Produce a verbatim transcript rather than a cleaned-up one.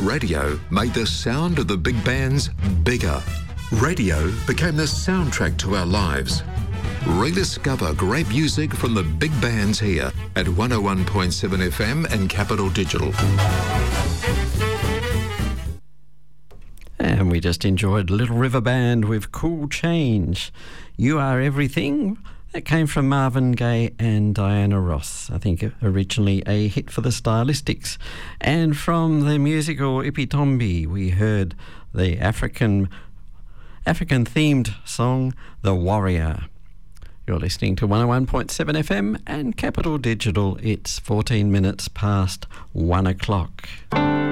radio made the sound of the big bands bigger. Radio became the soundtrack to our lives. Rediscover great music from the big bands here at one oh one point seven F M and Capital Digital. And we just enjoyed Little River Band with Cool Change. You Are Everything. That came from Marvin Gaye and Diana Ross. I think originally a hit for the Stylistics. And from the musical Ipitombi, we heard the African African themed song, The Warrior. You're listening to one oh one point seven F M and Capital Digital. It's fourteen minutes past one o'clock.